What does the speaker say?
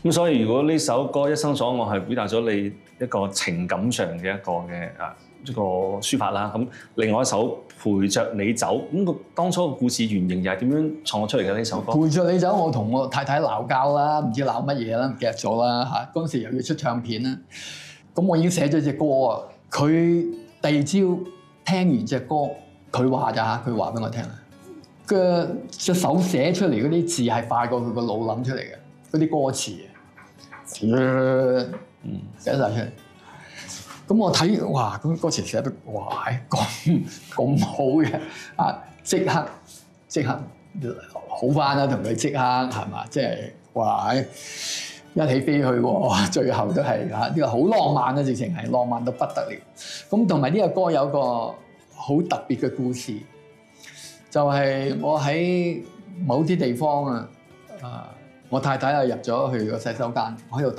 咁所以如果呢首歌《一生所愛》係表達咗你一個情感上嘅一個抒發啦，咁另外一首陪着你走，咁個當初個故事原型又係點樣創作出嚟嘅呢首歌？ 陪着你走，我同我太太鬧交啦，唔知鬧乜嘢啦，唔記得咗啦嚇。嗰陣時又要出唱片啦，咁我已經寫咗隻歌啊。佢第二朝聽完隻歌，佢話咋嚇？佢話俾我聽啊，佢隻手寫出嚟嗰啲字係快過佢個腦諗出嚟嘅，嗰啲歌詞啊，寫晒出嚟。咁我睇哇，咁歌詞寫得哇咁好嘅啊！即刻好翻啦，同佢即刻係嘛？即係哇一起飛去喎！最後都係呢個好浪漫嘅，直情係浪漫到不得了。咁同埋呢個歌有個好特別嘅故事，就係我喺某啲地方我太太入咗去個洗手間，我喺度